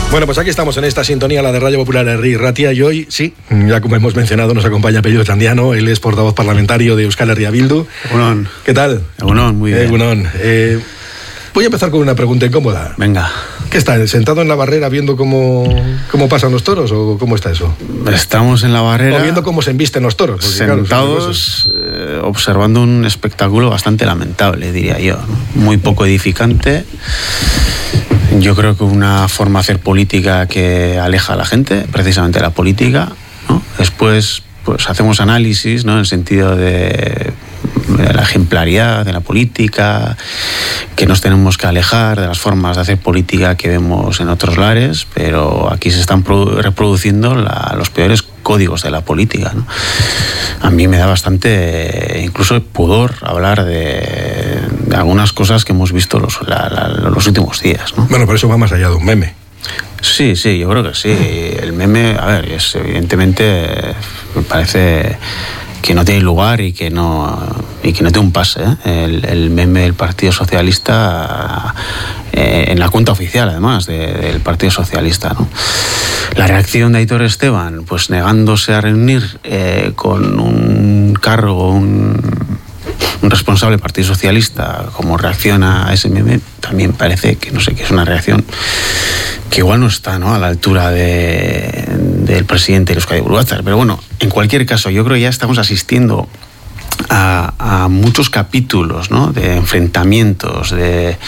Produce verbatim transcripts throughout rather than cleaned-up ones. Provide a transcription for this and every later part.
Bueno, pues aquí estamos en esta sintonía, la de Radio Popular Herri Ratia, y hoy, sí, ya como hemos mencionado, nos acompaña Pello Chandiano. Él es portavoz parlamentario de Euskal Herria Bildu. Egunon. ¿Qué tal? Egunon, muy bien. Egunon. Eh, voy a empezar con una pregunta incómoda. Venga. ¿Qué está? ¿Sentado en la barrera viendo cómo, cómo pasan los toros o cómo está eso? Estamos en la barrera. O viendo cómo se embisten los toros. Porque, sentados, claro, eh, observando un espectáculo bastante lamentable, diría yo, ¿no? Muy poco edificante. Yo creo que una forma de hacer política que aleja a la gente, precisamente la política, ¿no? Después, pues hacemos análisis, ¿no? En el sentido de, de la ejemplaridad de la política, que nos tenemos que alejar de las formas de hacer política que vemos en otros lares, pero aquí se están reproduciendo la, los peores códigos de la política, ¿no? A mí me da bastante, incluso pudor, hablar de, de algunas cosas que hemos visto los, la, la, los últimos días, ¿no? Bueno, pero eso va más allá de un meme. Sí, sí, yo creo que sí. El meme, a ver, es evidentemente, me parece que no tiene lugar y que no y que no tiene un pase, ¿eh? el, el meme del Partido Socialista eh, en la cuenta oficial, además, de, del Partido Socialista, ¿no? La reacción de Aitor Esteban, pues negándose a reunir eh, con un cargo, un, un responsable del Partido Socialista, como reacciona a ese meme, también parece que, no sé, que es una reacción que igual no está, ¿no?, a la altura de, del presidente de Euskadi Buru Batzar. Pero bueno, en cualquier caso, yo creo que ya estamos asistiendo a, a muchos capítulos, ¿no?, de enfrentamientos, de,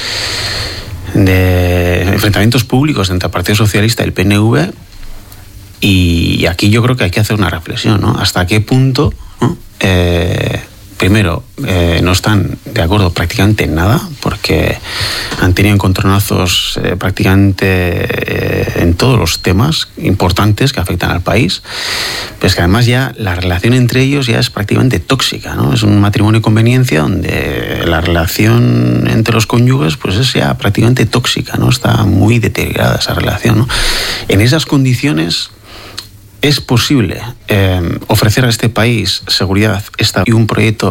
de enfrentamientos públicos entre el Partido Socialista y el P N V. Y aquí yo creo que hay que hacer una reflexión, ¿no? ¿Hasta qué punto, ¿no? Eh, primero, eh, no están de acuerdo prácticamente en nada, porque han tenido encontronazos eh, prácticamente eh, en todos los temas importantes que afectan al país, pero es que además ya la relación entre ellos ya es prácticamente tóxica, ¿no? Es un matrimonio de conveniencia donde la relación entre los cónyuges pues es ya prácticamente tóxica, ¿no? Está muy deteriorada esa relación, ¿no? En esas condiciones es posible eh, ofrecer a este país seguridad, estabilidad y un proyecto